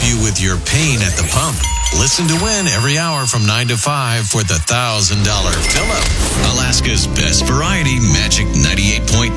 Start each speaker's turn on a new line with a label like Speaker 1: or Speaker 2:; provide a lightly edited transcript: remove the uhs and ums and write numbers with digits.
Speaker 1: you with your pain at the pump. Listen to win every hour from 9 to 5 for the $1,000 fill-up. Alaska's best variety, Magic 98.9.